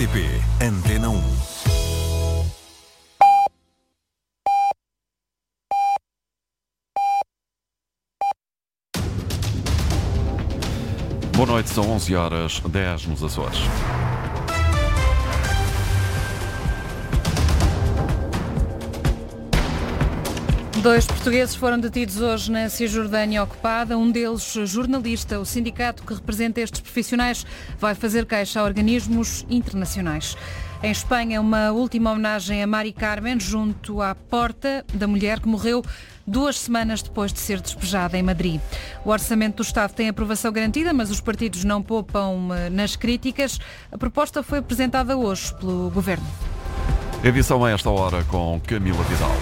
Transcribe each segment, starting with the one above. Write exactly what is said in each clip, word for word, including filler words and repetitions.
P, Antena um. Boa noite, são onze horas dez nos Açores. Dois portugueses foram detidos hoje na Cisjordânia ocupada, um deles jornalista. O sindicato que representa estes profissionais vai fazer queixa a organismos internacionais. Em Espanha, uma última homenagem a Mari Carmen junto à porta da mulher que morreu duas semanas depois de ser despejada em Madrid. O Orçamento do Estado tem aprovação garantida, mas os partidos não poupam nas críticas. A proposta foi apresentada hoje pelo Governo. Edição a esta hora com Camila Vidal.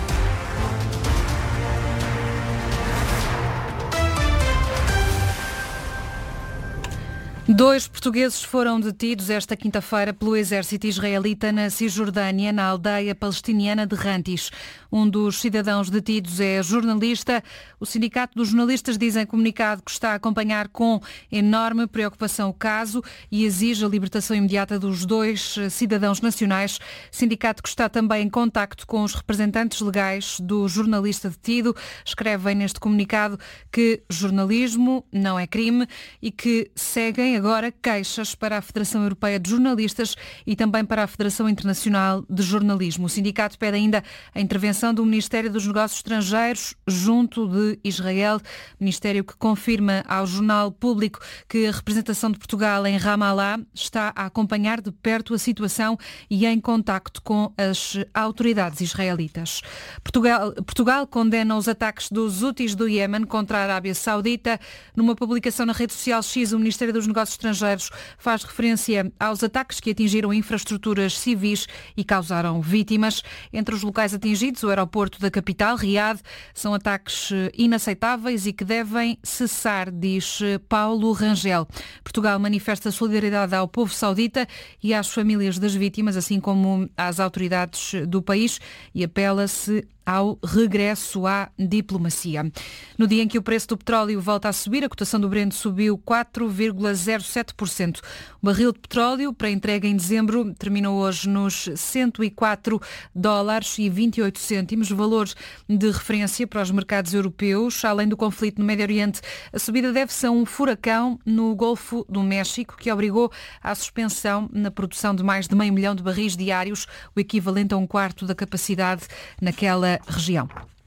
Dois portugueses foram detidos esta quinta-feira pelo exército israelita na Cisjordânia, na aldeia palestiniana de Rantis. Um dos cidadãos detidos é jornalista. O Sindicato dos Jornalistas diz em comunicado que está a acompanhar com enorme preocupação o caso e exige a libertação imediata dos dois cidadãos nacionais. Sindicato que está também em contacto com os representantes legais do jornalista detido. Escrevem neste comunicado que jornalismo não é crime e que seguem agora queixas para a Federação Europeia de Jornalistas e também para a Federação Internacional de Jornalismo. O sindicato pede ainda a intervenção do Ministério dos Negócios Estrangeiros junto de Israel, ministério que confirma ao Jornal Público que a representação de Portugal em Ramallah está a acompanhar de perto a situação e em contacto com as autoridades israelitas. Portugal, Portugal condena os ataques dos Houthis do Iémen contra a Arábia Saudita. Numa publicação na rede social X, o Ministério dos Negócios Estrangeiros faz referência aos ataques que atingiram infraestruturas civis e causaram vítimas. Entre os locais atingidos, o aeroporto da capital, Riad, são ataques inaceitáveis e que devem cessar, diz Paulo Rangel. Portugal manifesta solidariedade ao povo saudita e às famílias das vítimas, assim como às autoridades do país, e apela-se ao regresso à diplomacia. No dia em que o preço do petróleo volta a subir, a cotação do Brent subiu quatro vírgula zero sete por cento. O barril de petróleo para entrega em dezembro terminou hoje nos cento e quatro dólares e vinte e oito cêntimos, valores de referência para os mercados europeus. Além do conflito no Médio Oriente, a subida deve-se a um furacão no Golfo do México que obrigou à suspensão na produção de mais de meio milhão de barris diários, o equivalente a um quarto da capacidade naquela região.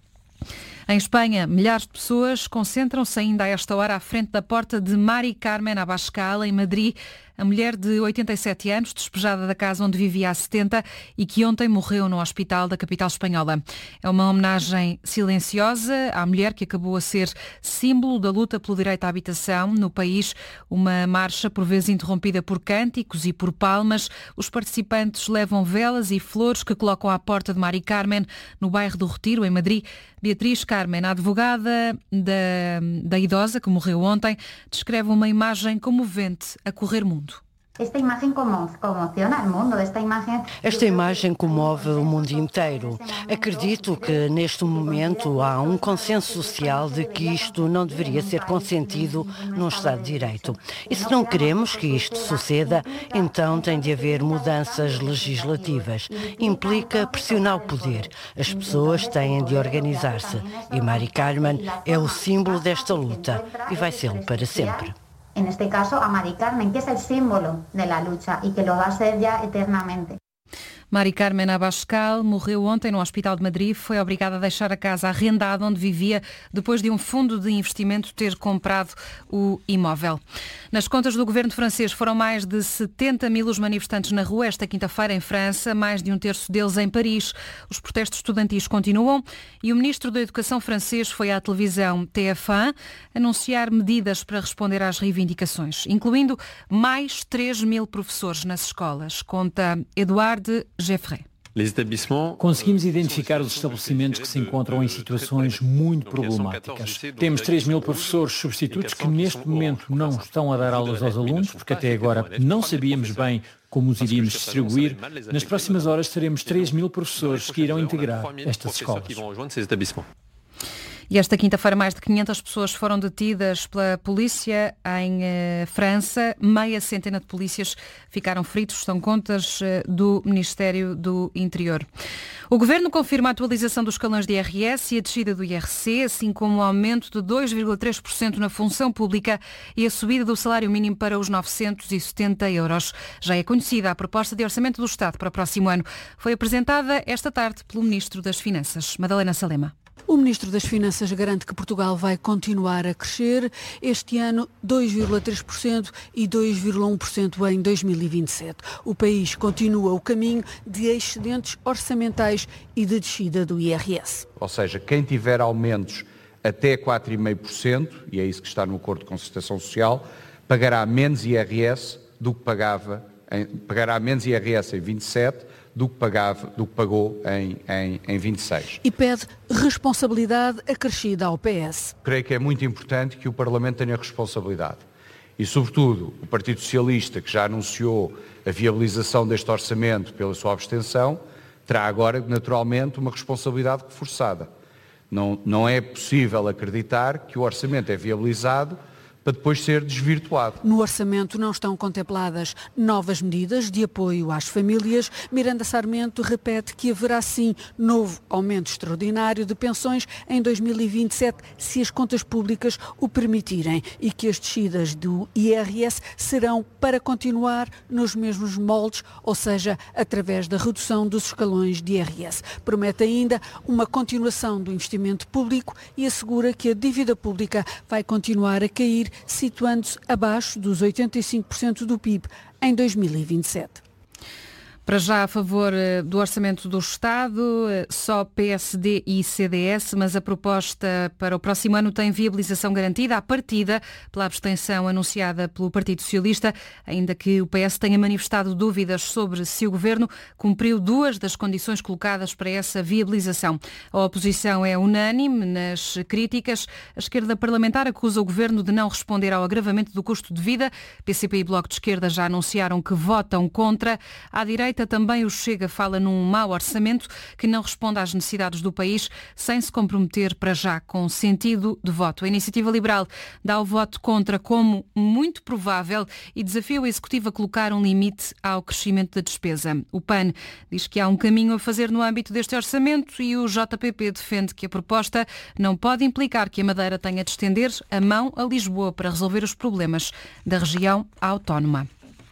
Em Espanha, milhares de pessoas concentram-se ainda a esta hora à frente da porta de Mari Carmen Abascal, em Madrid, a mulher de oitenta e sete anos, despejada da casa onde vivia há setenta e que ontem morreu no hospital da capital espanhola. É uma homenagem silenciosa à mulher que acabou a ser símbolo da luta pelo direito à habitação no país. Uma marcha por vezes interrompida por cânticos e por palmas. Os participantes levam velas e flores que colocam à porta de Mari Carmen, no bairro do Retiro, em Madrid. Beatriz Carmen, a advogada da, da idosa que morreu ontem, descreve uma imagem comovente a correr mundo. Esta imagem comociona o mundo. Esta imagem... Esta imagem comove o mundo inteiro. Acredito que neste momento há um consenso social de que isto não deveria ser consentido num Estado de Direito. E se não queremos que isto suceda, então tem de haver mudanças legislativas. Implica pressionar o poder. As pessoas têm de organizar-se. E Mari Carmen é o símbolo desta luta e vai ser para sempre. En este caso, a Mari Carmen, que es el símbolo de la lucha y que lo va a ser ya eternamente. Mari Carmen Abascal morreu ontem no Hospital de Madrid. Foi obrigada a deixar a casa arrendada onde vivia depois de um fundo de investimento ter comprado o imóvel. Nas contas do governo francês foram mais de setenta mil os manifestantes na rua esta quinta-feira em França, mais de um terço deles em Paris. Os protestos estudantis continuam e o ministro da Educação francês foi à televisão T F um anunciar medidas para responder às reivindicações, incluindo mais três mil professores nas escolas. Conta Eduardo Jeffrey. Conseguimos identificar os estabelecimentos que se encontram em situações muito problemáticas. Temos três mil professores substitutos que neste momento não estão a dar aulas aos alunos, porque até agora não sabíamos bem como os iríamos distribuir. Nas próximas horas teremos três mil professores que irão integrar estas escolas. E esta quinta-feira mais de quinhentas pessoas foram detidas pela polícia em eh, França. Meia centena de polícias ficaram feridos, são contas eh, do Ministério do Interior. O Governo confirma a atualização dos escalões de I R S e a descida do I R C, assim como o aumento de dois vírgula três por cento na função pública e a subida do salário mínimo para os novecentos e setenta euros. Já é conhecida a proposta de orçamento do Estado para o próximo ano. Foi apresentada esta tarde pelo Ministro das Finanças, Madalena Salema. O Ministro das Finanças garante que Portugal vai continuar a crescer, este ano dois vírgula três por cento e dois vírgula um por cento em dois mil e vinte e sete. O país continua o caminho de excedentes orçamentais e de descida do I R S. Ou seja, quem tiver aumentos até quatro vírgula cinco por cento, e é isso que está no Acordo de Concertação Social, pagará menos I R S do que pagava, em, pagará menos I R S em vinte e sete do que, pagava, do que pagou em, em, em vinte e seis. E pede responsabilidade acrescida ao P S. Creio que é muito importante que o Parlamento tenha responsabilidade. E, sobretudo, o Partido Socialista, que já anunciou a viabilização deste orçamento pela sua abstenção, terá agora, naturalmente, uma responsabilidade reforçada. Não, não é possível acreditar que o orçamento é viabilizado para depois ser desvirtuado. No orçamento não estão contempladas novas medidas de apoio às famílias. Miranda Sarmento repete que haverá sim novo aumento extraordinário de pensões em dois mil e vinte e sete, se as contas públicas o permitirem, e que as descidas do I R S serão para continuar nos mesmos moldes, ou seja, através da redução dos escalões de I R S. Promete ainda uma continuação do investimento público e assegura que a dívida pública vai continuar a cair, situando-se abaixo dos oitenta e cinco por cento do P I B em dois mil e vinte e sete. Para já a favor do Orçamento do Estado, só P S D e C D S, mas a proposta para o próximo ano tem viabilização garantida à partida pela abstenção anunciada pelo Partido Socialista, ainda que o P S tenha manifestado dúvidas sobre se o Governo cumpriu duas das condições colocadas para essa viabilização. A oposição é unânime nas críticas. A esquerda parlamentar acusa o Governo de não responder ao agravamento do custo de vida. P C P e Bloco de Esquerda já anunciaram que votam contra. À direita também o Chega fala num mau orçamento que não responde às necessidades do país, sem se comprometer para já com sentido de voto. A Iniciativa Liberal dá o voto contra como muito provável e desafia o Executivo a colocar um limite ao crescimento da despesa. O P A N diz que há um caminho a fazer no âmbito deste orçamento e o J P P defende que a proposta não pode implicar que a Madeira tenha de estender a mão a Lisboa para resolver os problemas da região autónoma.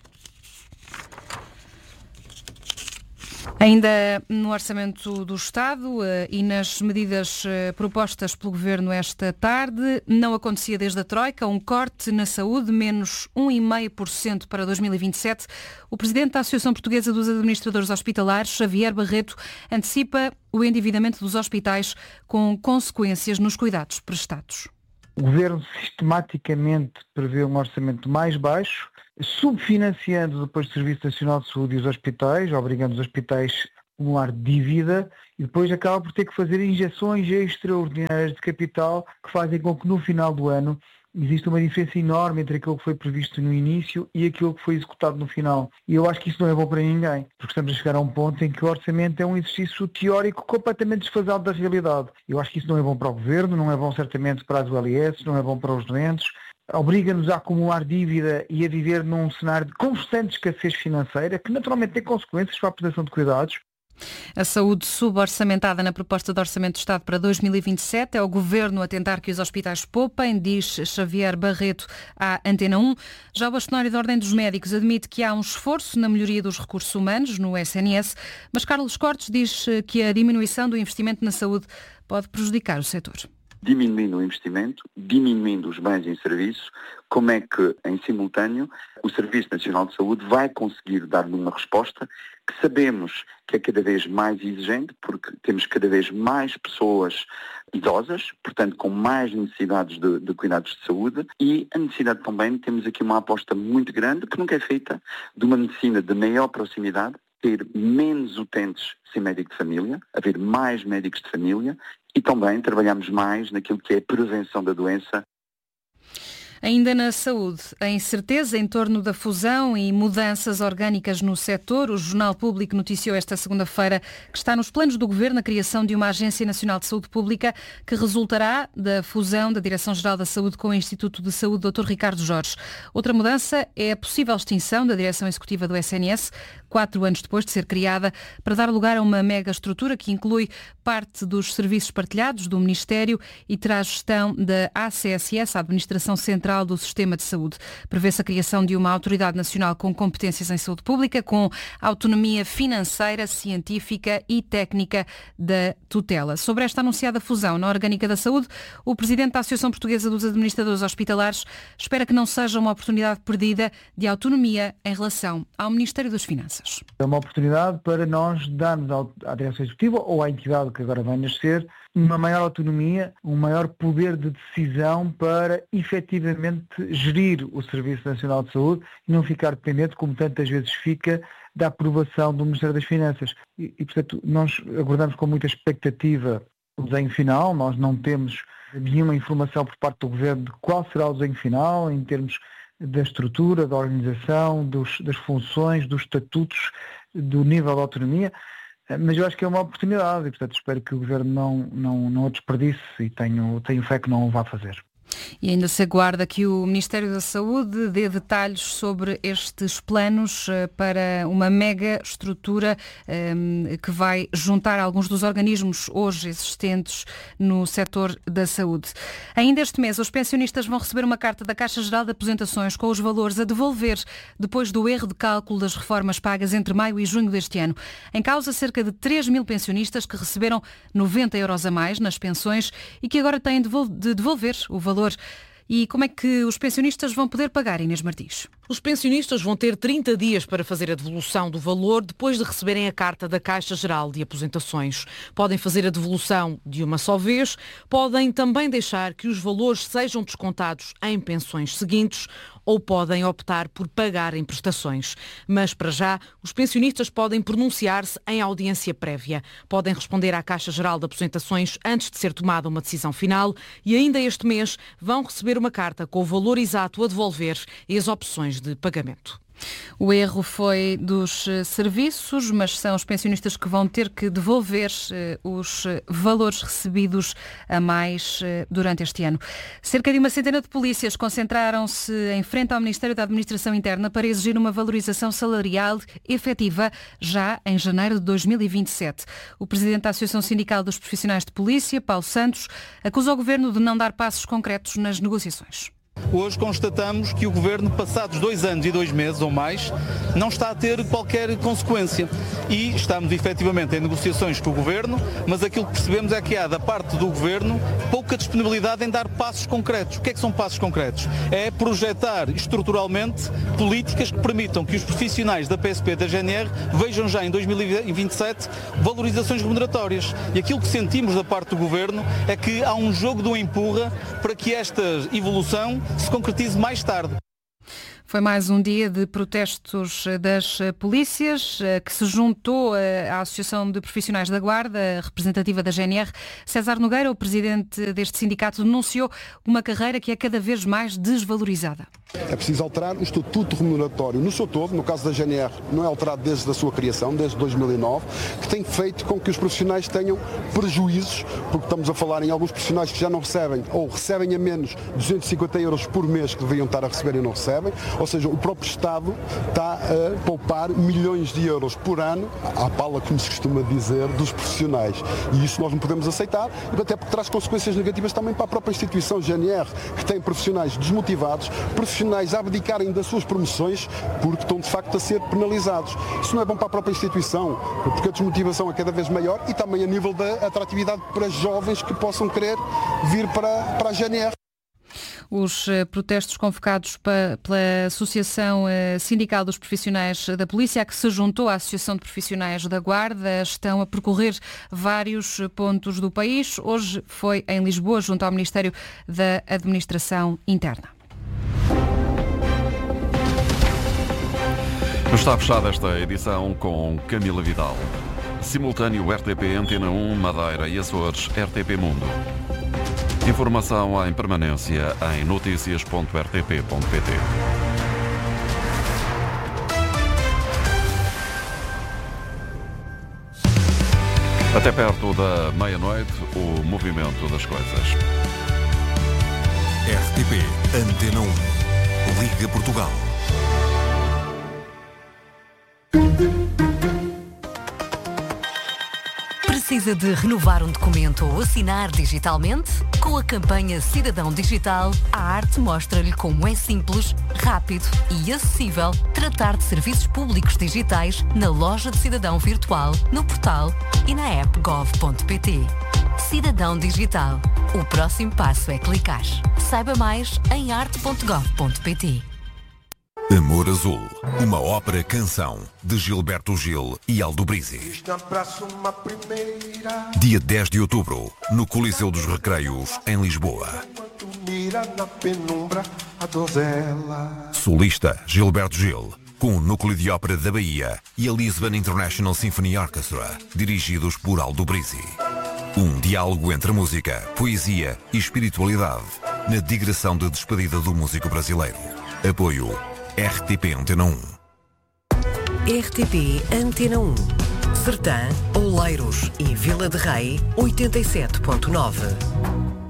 Ainda no Orçamento do Estado e nas medidas propostas pelo Governo esta tarde, não acontecia desde a Troika um corte na saúde, menos um vírgula cinco por cento para dois mil e vinte e sete. O Presidente da Associação Portuguesa dos Administradores Hospitalares, Xavier Barreto, antecipa o endividamento dos hospitais com consequências nos cuidados prestados. O Governo sistematicamente prevê um orçamento mais baixo, subfinanciando depois o Serviço Nacional de Saúde e os hospitais, obrigando os hospitais a acumular dívida e depois acaba por ter que fazer injeções extraordinárias de capital que fazem com que no final do ano exista uma diferença enorme entre aquilo que foi previsto no início e aquilo que foi executado no final. E eu acho que isso não é bom para ninguém, porque estamos a chegar a um ponto em que o orçamento é um exercício teórico completamente desfasado da realidade. Eu acho que isso não é bom para o Governo, não é bom certamente para as U L S, não é bom para os doentes, obriga-nos a acumular dívida e a viver num cenário de constante escassez financeira, que naturalmente tem consequências para a prestação de cuidados. A saúde suborçamentada na proposta de Orçamento do Estado para dois mil e vinte e sete é o Governo a tentar que os hospitais poupem, diz Xavier Barreto à Antena um. Já o bastonário da Ordem dos Médicos admite que há um esforço na melhoria dos recursos humanos no S N S, mas Carlos Cortes diz que a diminuição do investimento na saúde pode prejudicar o setor. Diminuindo o investimento, diminuindo os bens e serviços, como é que, em simultâneo, o Serviço Nacional de Saúde vai conseguir dar-lhe uma resposta que sabemos que é cada vez mais exigente, porque temos cada vez mais pessoas idosas, portanto com mais necessidades de, de cuidados de saúde, e a necessidade também, temos aqui uma aposta muito grande, que nunca é feita, de uma medicina de maior proximidade, ter menos utentes sem médico de família, haver mais médicos de família, e também trabalhamos mais naquilo que é a prevenção da doença. Ainda na saúde, a incerteza em torno da fusão e mudanças orgânicas no setor. O Jornal Público noticiou esta segunda-feira que está nos planos do Governo a criação de uma Agência Nacional de Saúde Pública que resultará da fusão da Direção-Geral da Saúde com o Instituto de Saúde doutor Ricardo Jorge. Outra mudança é a possível extinção da Direção Executiva do S N S, quatro anos depois de ser criada, para dar lugar a uma mega estrutura que inclui parte dos serviços partilhados do Ministério e terá a gestão da A C S S, a Administração Central do Sistema de Saúde. Prevê-se a criação de uma autoridade nacional com competências em saúde pública, com autonomia financeira, científica e técnica da tutela. Sobre esta anunciada fusão na Orgânica da Saúde, o presidente da Associação Portuguesa dos Administradores Hospitalares espera que não seja uma oportunidade perdida de autonomia em relação ao Ministério das Finanças. É uma oportunidade para nós darmos à Direção Executiva ou à entidade que agora vai nascer uma maior autonomia, um maior poder de decisão para efetivamente gerir o Serviço Nacional de Saúde e não ficar dependente, como tantas vezes fica, da aprovação do Ministério das Finanças. E, e portanto, nós aguardamos com muita expectativa o desenho final. Nós não temos nenhuma informação por parte do Governo de qual será o desenho final, em termos da estrutura, da organização, dos, das funções, dos estatutos, do nível de autonomia. Mas eu acho que é uma oportunidade e, portanto, espero que o Governo não, não, não a desperdice e tenho, tenho fé que não o vá fazer. E ainda se aguarda que o Ministério da Saúde dê detalhes sobre estes planos para uma mega estrutura um, que vai juntar alguns dos organismos hoje existentes no setor da saúde. Ainda este mês, os pensionistas vão receber uma carta da Caixa Geral de Aposentações com os valores a devolver depois do erro de cálculo das reformas pagas entre maio e junho deste ano. Em causa, cerca de três mil pensionistas que receberam noventa euros a mais nas pensões e que agora têm de devolver o valor. E como é que os pensionistas vão poder pagar, Inês Martins? Os pensionistas vão ter trinta dias para fazer a devolução do valor depois de receberem a carta da Caixa Geral de Aposentações. Podem fazer a devolução de uma só vez, podem também deixar que os valores sejam descontados em pensões seguintes ou podem optar por pagar em prestações. Mas, para já, os pensionistas podem pronunciar-se em audiência prévia. Podem responder à Caixa Geral de Aposentações antes de ser tomada uma decisão final e ainda este mês vão receber uma carta com o valor exato a devolver e as opções de pagamento. O erro foi dos serviços, mas são os pensionistas que vão ter que devolver os valores recebidos a mais durante este ano. Cerca de uma centena de polícias concentraram-se em frente ao Ministério da Administração Interna para exigir uma valorização salarial efetiva já em janeiro de dois mil e vinte e sete. O presidente da Associação Sindical dos Profissionais de Polícia, Paulo Santos, acusa o Governo de não dar passos concretos nas negociações. Hoje constatamos que o Governo, passados dois anos e dois meses ou mais, não está a ter qualquer consequência. E estamos efetivamente em negociações com o Governo, mas aquilo que percebemos é que há da parte do Governo pouca disponibilidade em dar passos concretos. O que é que são passos concretos? É projetar estruturalmente políticas que permitam que os profissionais da P S P e da G N R vejam já em dois mil e vinte e sete valorizações remuneratórias. E aquilo que sentimos da parte do Governo é que há um jogo do empurra para que esta evolução se concretize mais tarde. Foi mais um dia de protestos das polícias, que se juntou à Associação de Profissionais da Guarda, representativa da G N R. César Nogueira, o presidente deste sindicato, denunciou uma carreira que é cada vez mais desvalorizada. É preciso alterar o estatuto remuneratório no seu todo, no caso da G N R não é alterado desde a sua criação, desde dois mil e nove, que tem feito com que os profissionais tenham prejuízos, porque estamos a falar em alguns profissionais que já não recebem ou recebem a menos duzentos e cinquenta euros por mês que deveriam estar a receber e não recebem, ou seja, o próprio Estado está a poupar milhões de euros por ano, à pala, como se costuma dizer, dos profissionais. E isso nós não podemos aceitar, até porque traz consequências negativas também para a própria instituição G N R, que tem profissionais desmotivados, profissionais a abdicarem das suas promoções porque estão de facto a ser penalizados. Isso não é bom para a própria instituição, porque a desmotivação é cada vez maior e também a nível da atratividade para jovens que possam querer vir para, para a G N R. Os protestos convocados pela Associação Sindical dos Profissionais da Polícia, que se juntou à Associação de Profissionais da Guarda, estão a percorrer vários pontos do país. Hoje foi em Lisboa, junto ao Ministério da Administração Interna. Está fechada esta edição com Camila Vidal. Simultâneo R T P Antena um, Madeira e Açores, R T P Mundo. Informação em permanência em notícias ponto r t p ponto p t. Até perto da meia-noite, o movimento das coisas. R T P Antena um. Liga Portugal. Precisa de renovar um documento ou assinar digitalmente? Com a campanha Cidadão Digital, a arte mostra-lhe como é simples, rápido e acessível tratar de serviços públicos digitais na loja de cidadão virtual, no portal e na app gov ponto p t. Cidadão Digital. O próximo passo é clicar. Saiba mais em arte ponto gov ponto p t. Amor Azul, uma ópera-canção de Gilberto Gil e Aldo Brizzi. Dia dez de outubro, no Coliseu dos Recreios, em Lisboa. Solista Gilberto Gil, com o Núcleo de Ópera da Bahia e a Lisbon International Symphony Orchestra, dirigidos por Aldo Brizzi. Um diálogo entre música, poesia e espiritualidade, na digressão de despedida do músico brasileiro. Apoio R T P Antena um. R T P Antena um. Sertã, Oleiros e Vila de Rei, oitenta e sete ponto nove.